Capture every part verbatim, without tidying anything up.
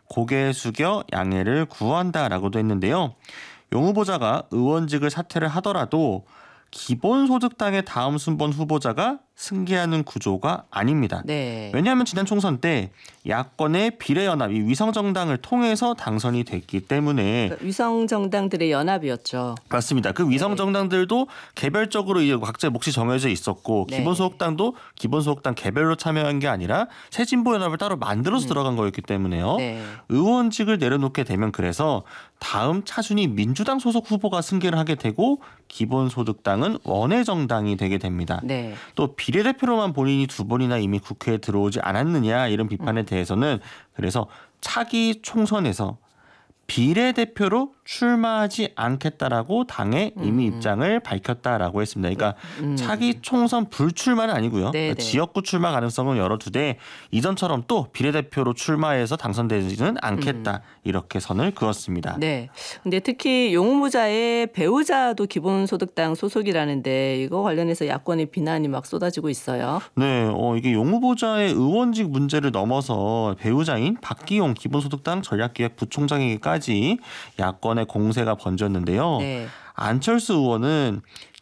고개 숙여 양해를 구한다라고도 했는데요. 용 후보자가 의원직을 사퇴를 하더라도 기본소득당의 다음 순번 후보자가 승계하는 구조가 아닙니다. 네. 왜냐하면 지난 총선 때 야권의 비례연합이 위성정당을 통해서 당선이 됐기 때문에 위성정당들의 연합이었죠. 맞습니다. 그 위성정당들도 개별적으로 이제 각자의 몫이 정해져 있었고 네. 기본소득당도 기본소득당 개별로 참여한 게 아니라 새진보연합을 따로 만들어서 음. 들어간 거였기 때문에요. 네. 의원직을 내려놓게 되면 그래서 다음 차순위 민주당 소속 후보가 승계를 하게 되고 기본소득당은 원외정당이 되게 됩니다. 네. 또 비례대표로만 본인이 두 번이나 이미 국회에 들어오지 않았느냐 이런 비판에 대해서는 그래서 차기 총선에서 비례대표로 출마하지 않겠다라고 당에 이미 음. 입장을 밝혔다라고 했습니다. 그러니까 음. 차기 총선 불출마는 아니고요. 네네. 지역구 출마 가능성은 열어두되 이전처럼 또 비례대표로 출마해서 당선되지는 않겠다. 음. 이렇게 선을 그었습니다. 네. 근데 특히 용 후보자의 배우자도 기본소득당 소속이라는데 이거 관련해서 야권의 비난이 막 쏟아지고 있어요. 네, 어, 이게 용 후보자의 의원직 문제를 넘어서 배우자인 박기용 기본소득당 전략기획부총장에게까지 야권의 공세가 번졌는데요. 네. 안철수 의원은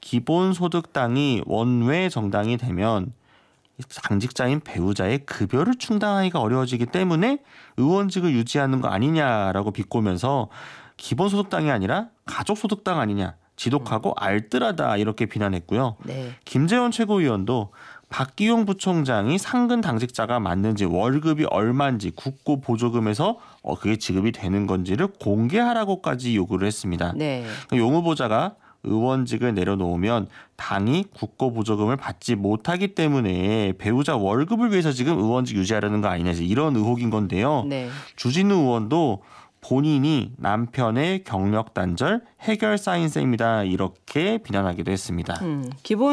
기본소득당이 원외 정당이 되면 당직자인 배우자의 급여를 충당하기가 어려워지기 때문에 의원직을 유지하는 거 아니냐라고 비꼬면서 기본소득당이 아니라 가족소득당 아니냐. 지독하고 알뜰하다 이렇게 비난했고요. 네. 김재원 최고위원도 박기용 부총장이 상근 당직자가 맞는지 월급이 얼마인지 국고 보조금에서 어 그게 지급이 되는 건지를 공개하라고까지 요구를 했습니다. 네. 용 후보자가 의원직을 내려놓으면 당이 국고 보조금을 받지 못하기 때문에 배우자 월급을 위해서 지금 의원직 유지하려는 거 아니냐 이런 의혹인 건데요. 네. 주진우 의원도 본인이 남편의 경력 단절 해결 사인 셈이다 이렇게 비난하기도 했습니다. 음,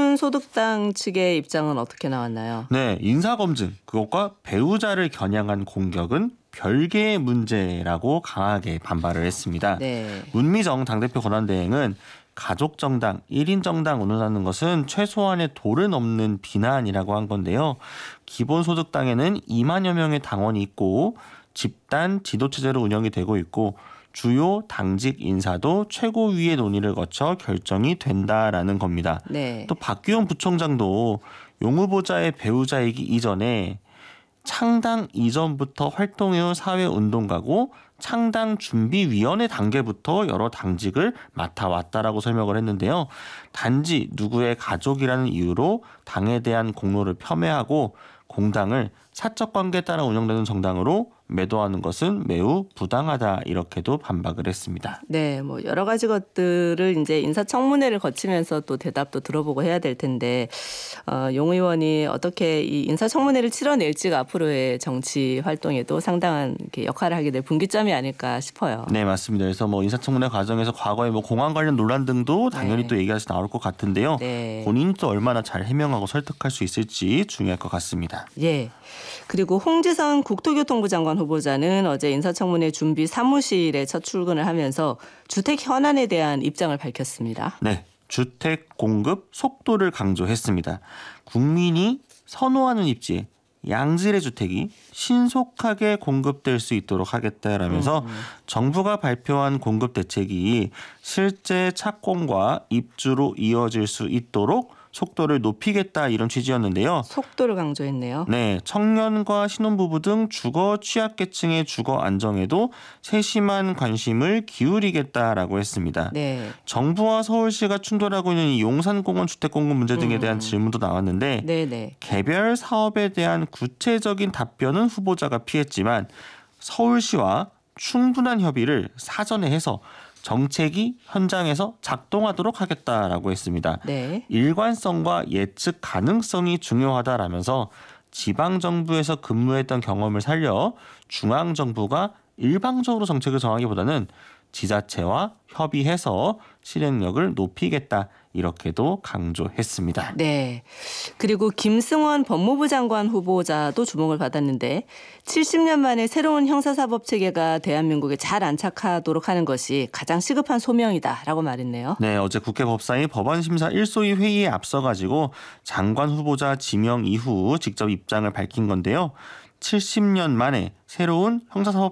기본소득당 측의 입장은 어떻게 나왔나요? 네, 인사검증 그것과 배우자를 겨냥한 공격은 별개의 문제라고 강하게 반발을 했습니다. 네. 문미정 당대표 권한대행은 가족정당, 일 인 정당 운운하는 것은 최소한의 도를 넘는 비난이라고 한 건데요. 기본소득당에는 이만여 명의 당원이 있고 집단 지도체제로 운영이 되고 있고 주요 당직 인사도 최고위의 논의를 거쳐 결정이 된다라는 겁니다. 네. 또 박규영 부총장도 용 후보자의 배우자이기 이전에 창당 이전부터 활동해온 사회운동가고 창당 준비위원회 단계부터 여러 당직을 맡아왔다라고 설명을 했는데요. 단지 누구의 가족이라는 이유로 당에 대한 공로를 폄훼하고 공당을 사적 관계에 따라 운영되는 정당으로 매도하는 것은 매우 부당하다 이렇게도 반박을 했습니다. 네, 뭐 여러 가지 것들을 이제 인사청문회를 거치면서 또 대답도 들어보고 해야 될 텐데 어, 용 의원이 어떻게 이 인사청문회를 치러낼지가 앞으로의 정치 활동에도 상당한 이렇게 역할을 하게 될 분기점이 아닐까 싶어요. 네, 맞습니다. 그래서 뭐 인사청문회 과정에서 과거에 뭐 공안 관련 논란 등도 당연히 네. 또 얘기가 나올 것 같은데요. 네. 본인이 또 얼마나 잘 해명하고 설득할 수 있을지 중요할 것 같습니다. 예. 그리고 홍지성 국토교통부 장관 후보자는 어제 인사청문회 준비 사무실에 첫 출근을 하면서 주택 현안에 대한 입장을 밝혔습니다. 네, 주택 공급 속도를 강조했습니다. 국민이 선호하는 입지에 양질의 주택이 신속하게 공급될 수 있도록 하겠다라면서 음. 정부가 발표한 공급 대책이 실제 착공과 입주로 이어질 수 있도록 속도를 높이겠다 이런 취지였는데요. 속도를 강조했네요. 네, 청년과 신혼부부 등 주거 취약계층의 주거 안정에도 세심한 관심을 기울이겠다라고 했습니다. 네. 정부와 서울시가 충돌하고 있는 이 용산공원 주택공급 문제 등에 대한 음. 질문도 나왔는데 네네. 개별 사업에 대한 구체적인 답변은 후보자가 피했지만 서울시와 충분한 협의를 사전에 해서 정책이 현장에서 작동하도록 하겠다라고 했습니다. 네. 일관성과 예측 가능성이 중요하다라면서 지방정부에서 근무했던 경험을 살려 중앙정부가 일방적으로 정책을 정하기보다는 지자체와 협의해서 실행력을 높이겠다 이렇게도 강조했습니다. 네. 그리고 김승원 법무부 장관 후보자도 주목을 받았는데 칠십 년 만에 새로운 형사사법 체계가 대한민국에 잘 안착하도록 하는 것이 가장 시급한 소명이다라고 말했네요. 네, 어제 국회 법사위 법안심사 일 소위 회의에 앞서가지고 장관 후보자 지명 이후 직접 입장을 밝힌 건데요. 칠십 년 만에 새로운 형사사법